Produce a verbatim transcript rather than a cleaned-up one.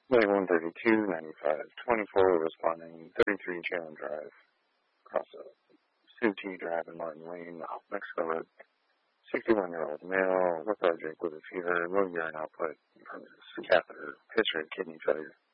ninety-one thirty-two, ninety-five twenty-four, responding thirty-three Challen Drive, across a Sutee Drive in Martin Lane, Mexico Road. sixty-one-year-old male, lethargic with a fever, low urine output from his catheter, history of kidney failure.